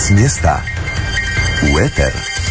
S mjesta u eter.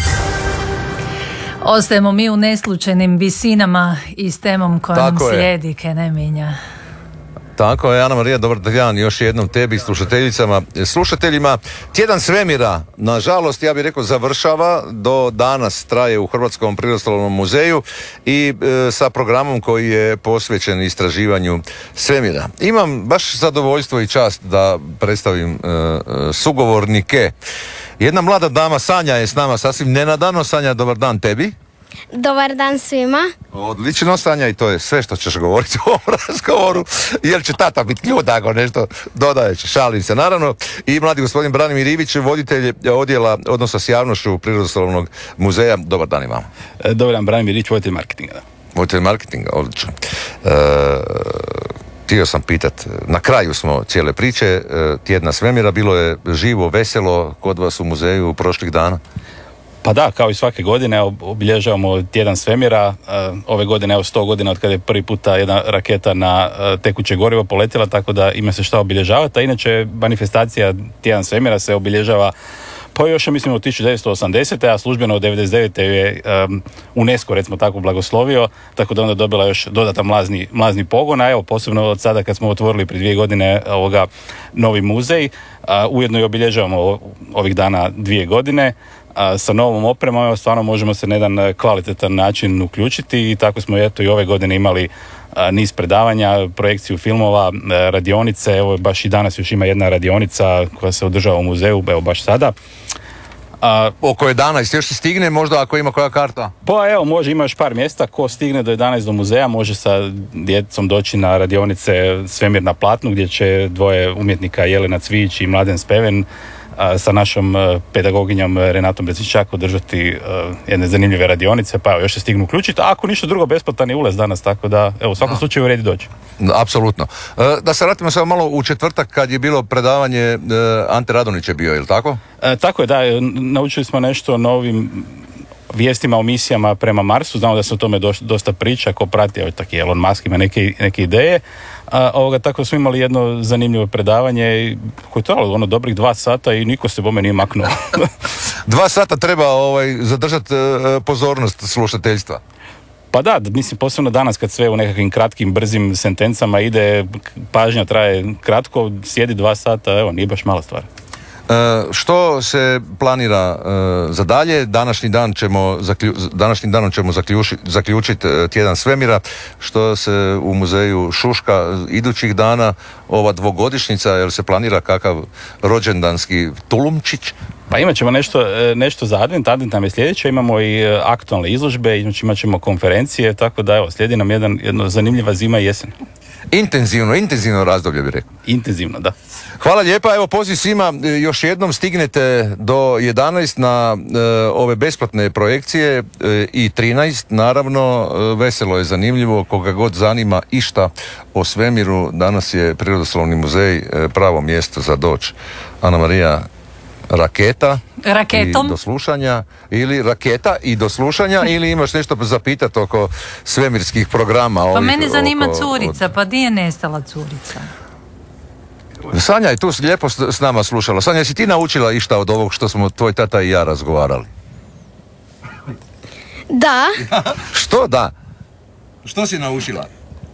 Ostajemo mi u neslučajnim visinama i s temom koja nam slijedi, Keneminja. Tako je, Ana Marija, dobar dan još jednom tebi, slušateljima. Tjedan svemira, nažalost, ja bih rekao, završava. Do danas traje u Hrvatskom prirodoslovnom muzeju i sa programom koji je posvećen istraživanju svemira. Imam baš zadovoljstvo i čast da predstavim sugovornike. Jedna mlada dama, Sanja, je s nama sasvim nenadano. Sanja, dobar dan tebi. Dobar dan svima. Odlično, Sanja, i to je sve što ćeš govoriti u ovom razgovoru, jer će tata biti ljud ako nešto dodajeće, šalim se naravno. I mladi gospodin Branimir Ivić, voditelj odjela odnosa s javnošću Prirodoslovnog muzeja. Dobar dan i vama. Dobar dan, Branimir Ivić, voditelj marketinga. Voditelj marketinga, odlično. Htio sam pitat, na kraju smo cijele priče tjedna svemira, bilo je živo, veselo kod vas u muzeju prošlih dana? Pa da, kao i svake godine obilježavamo tjedan svemira. Ove godine 100 godina od kada je prvi puta jedna raketa na tekuće gorivo poletjela, tako da ima se šta obilježavati. A inače, manifestacija tjedan svemira se obilježava pa još, mislim, od 1980. a službeno od 1999. je UNESCO, recimo tako, blagoslovio, tako da onda dobila još dodatan mlazni pogon. A evo, posebno od sada kad smo otvorili prije 2 godine novi muzej, ujedno i obilježavamo ovih dana 2 godine. Sa novom opremom, evo, stvarno možemo se na jedan kvalitetan način uključiti i tako smo eto i ove godine imali niz predavanja, projekciju filmova, radionice. Evo, baš i danas još ima jedna radionica koja se održava u muzeju, evo baš sada. Oko 11, još se stigne možda ako ima koja karta? Pa evo, ima još par mjesta. Ko stigne do 11 do muzeja može sa djecom doći na radionice Svemir na platnu, gdje će 2 umjetnika, Jelena Cvijić i Mladen Speven, sa našom pedagoginjom Renatom Brecičak održati jedne zanimljive radionice, pa evo, još se stignu uključiti, a ako ništa drugo, besplatan je ulaz danas, tako da evo, u svakom slučaju vredi doći. Apsolutno. Da se vratimo samo malo u četvrtak kad je bilo predavanje, Ante Radonić je bio, je li tako? Tako je, da, naučili smo nešto o novim vijestima o misijama prema Marsu. Znamo da se o tome dosta priča, ko prati, evo tako Elon Musk ima neke ideje. Tako smo imali jedno zanimljivo predavanje koje je trajalo dobrih 2 sata i niko se bome nije maknuo. 2 sata treba zadržati pozornost slušateljstva. Pa da, mislim, posebno danas kad sve u nekakvim kratkim, brzim sentencama ide, pažnja traje kratko, sjedi 2 sata, evo, nije baš mala stvar. Što se planira za dalje? Današnjim danom ćemo zaključiti tjedan svemira. Što se u muzeju šuška idućih dana, ova 2-godišnjica, jel se planira kakav rođendanski tulumčić? Pa imat ćemo nešto za Advent nam je sljedeće, imamo i aktualne izložbe, imat ćemo konferencije, tako da evo, slijedi nam jedno zanimljiva zima i jesen. Intenzivno razdoblje bih rekao. Intenzivno, da. Hvala lijepa, evo poziv svima, još jednom stignete do 11 na ove besplatne projekcije i 13, naravno, veselo je, zanimljivo, koga god zanima išta o svemiru, danas je Prirodoslovni muzej pravo mjesto za doći. Ana Marija, raketom i do slušanja, ili raketa i do slušanja, ili imaš nešto zapitati oko svemirskih programa? Pa mene zanima curica, pa di je nestala curica? Sanja je tu lijepo s nama slušala. Sanja, jesi ti naučila išta od ovog što smo tvoj tata i ja razgovarali? Da. Što da? Što si naučila?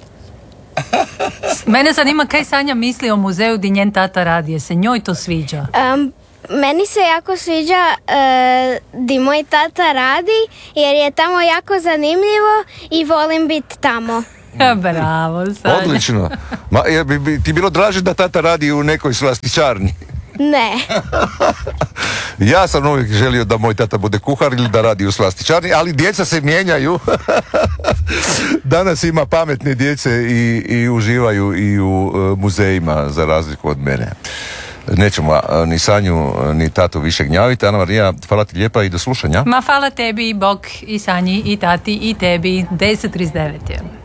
Mene zanima kaj Sanja misli o muzeju gdje njen tata radi, je se njoj to sviđa? Meni se jako sviđa di moj tata radi, jer je tamo jako zanimljivo i volim biti tamo. Bravo, Sanja. Odlično. Bi ti bilo draže da tata radi u nekoj slastičarni? Ne. Ja sam uvijek želio da moj tata bude kuhar ili da radi u slastičarni, ali djeca se mijenjaju. Danas ima pametne djece i uživaju i u muzejima, za razliku od mene. Nećemo ni Sanju ni tatu više gnjaviti. Ana Marija, hvala ti lijepa i do slušanja. Ma hvala tebi, Bog, i Sanji, i tati, i tebi. 10:39 je.